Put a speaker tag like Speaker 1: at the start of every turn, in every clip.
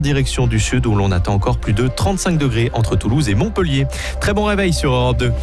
Speaker 1: Direction du sud où l'on attend encore plus de 35 degrés entre Toulouse et Montpellier. Très bon réveil sur Europe 2.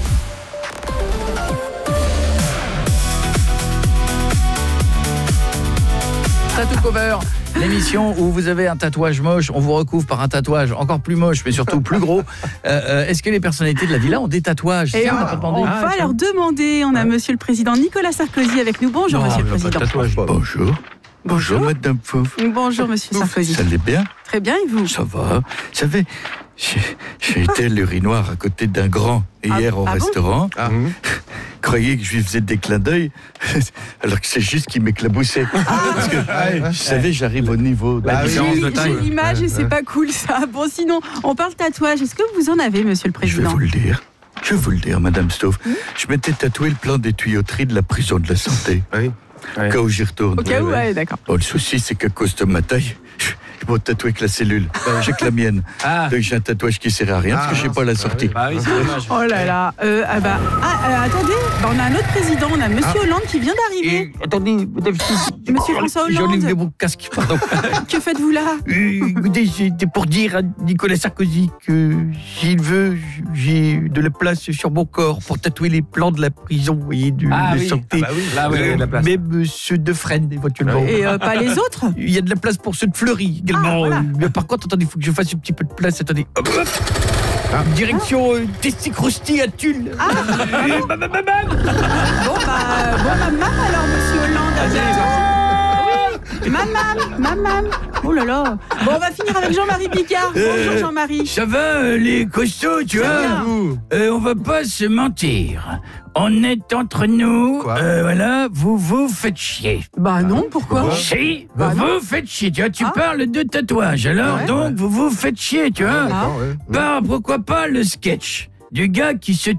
Speaker 2: Tattoo Cover, l'émission où vous avez un tatouage moche, on vous recouvre par un tatouage encore plus moche, mais surtout plus gros. Est-ce que les personnalités de la villa ont des tatouages?
Speaker 3: Et on va leur demander. On a Monsieur le Président Nicolas Sarkozy avec nous. Bonjour, Monsieur le Président.
Speaker 4: Bonjour. Bonjour, Madame Fauve.
Speaker 3: Bonjour, Monsieur Sarkozy.
Speaker 4: Ça allait bien?
Speaker 3: Très bien, et vous?
Speaker 4: Ça va. Vous savez, j'ai été à l'urinoir à côté d'un grand hier au restaurant. Croyez que je lui faisais des clins d'œil, alors que c'est juste qu'il m'éclaboussait. Parce que, vous savez, j'arrive au niveau de la différence de taille.
Speaker 3: J'ai l'image et c'est pas cool ça. Bon, sinon, on parle tatouage. Est-ce que vous en avez, Monsieur le
Speaker 4: Je vais
Speaker 3: Président?
Speaker 4: vous le dire, Madame Stauff. Je m'étais tatoué le plan des tuyauteries de la prison de la santé.
Speaker 5: Oui.
Speaker 4: Au cas où j'y retourne.
Speaker 3: Au cas où, ouais, d'accord.
Speaker 4: Bon, le souci, c'est qu'à cause de ma taille, je peux tatouer que la cellule. J'ai que la mienne. Donc j'ai un tatouage qui sert à rien parce que je n'ai pas la sortie.
Speaker 3: Oh là là. Attendez, on a un autre président, on a Monsieur Hollande qui vient d'arriver.
Speaker 2: Attendez,
Speaker 3: Monsieur François
Speaker 2: j'ai
Speaker 3: Hollande.
Speaker 2: enlevé mon casque, pardon.
Speaker 3: Que faites-vous là?
Speaker 2: Écoutez, c'était pour dire à Nicolas Sarkozy que s'il veut, j'ai de la place sur mon corps pour tatouer les plans de la prison, vous voyez, de santé.
Speaker 5: Là, oui, de la place.
Speaker 2: Même ceux de Fresnes, éventuellement.
Speaker 3: Et pas les autres?
Speaker 2: Il y a de la place pour ceux de Fleury également.
Speaker 3: Voilà.
Speaker 2: Mais par contre, attendez, il faut que je fasse un petit peu de place. Attendez. Hop, hop. Direction Testicrosti à Tulle.
Speaker 3: Bon, maman alors, Monsieur Hollande. Maman. Oh là là. Bon, on va finir avec Jean-Marie Picard. Bonjour Jean-Marie.
Speaker 2: Ça va, les costauds, tu vois? On va pas se mentir. On est entre nous. Voilà, vous faites chier.
Speaker 3: Bah non, pourquoi?
Speaker 2: Si, vous faites chier. Tu vois, tu parles de tatouage. Alors, donc, vous faites chier, tu vois? Bah, pourquoi pas le sketch du gars qui se